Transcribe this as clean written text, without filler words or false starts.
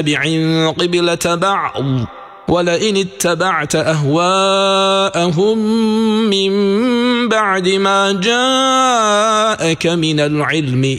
تتبع قبلة بعض ولئن اتبعت أهواءهم من بعد ما جاءك من العلم